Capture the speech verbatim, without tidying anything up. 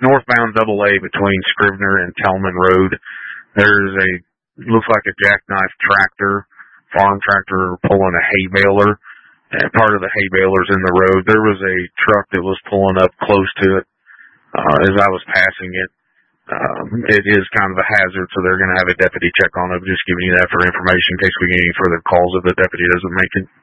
northbound double A between Scrivener and Tellman Road. There's a, looks like a jackknife tractor, farm tractor pulling a hay baler, and part of the hay baler's in the road. There was a truck that was pulling up close to it uh, as I was passing it. Um, it is kind of a hazard, so they're going to have a deputy check on it. Just giving you that for information in case we get any further calls if the deputy doesn't make it.